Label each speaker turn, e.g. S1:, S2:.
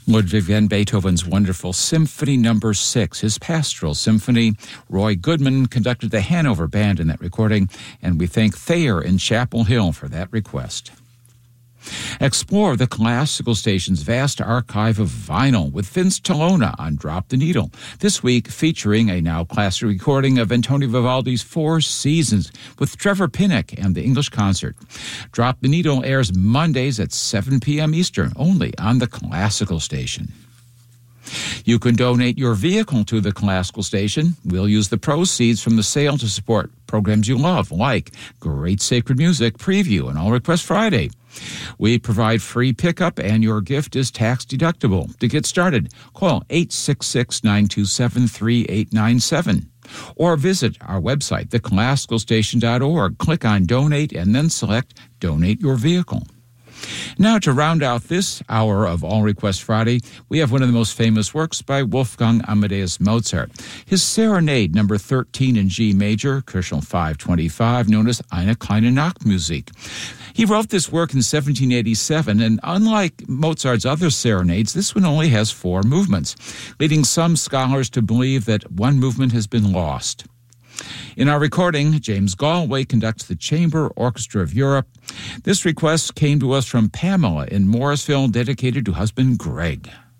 S1: Ludwig van Beethoven's wonderful Symphony No. 6, his Pastoral Symphony. Roy Goodman conducted the Hanover Band in that recording, and we thank Thayer in Chapel Hill for that request. Explore the Classical Station's vast archive of vinyl with Vince Tolona on Drop the Needle, this week featuring a now classic recording of Antonio Vivaldi's Four Seasons with Trevor Pinnock and the English Concert. Drop the Needle airs Mondays at 7 p.m. Eastern, only on the Classical Station. You can donate your vehicle to the Classical Station. We'll use the proceeds from the sale to support programs you love, like Great Sacred Music, Preview, and All Request Friday. We provide free pickup, and your gift is tax-deductible. To get started, call 866-927-3897. Or visit our website, theclassicalstation.org. Click on Donate, and then select Donate Your Vehicle. Now, to round out this hour of All Request Friday, we have one of the most famous works by Wolfgang Amadeus Mozart. His Serenade No. 13 in G major, Köchel 525, known as Eine kleine Nachtmusik. He wrote this work in 1787, and unlike Mozart's other serenades, this one only has 4 movements, leading some scholars to believe that one movement has been lost. In our recording, James Galway conducts the Chamber Orchestra of Europe. This request came to us from Pamela in Morrisville, dedicated to husband Greg.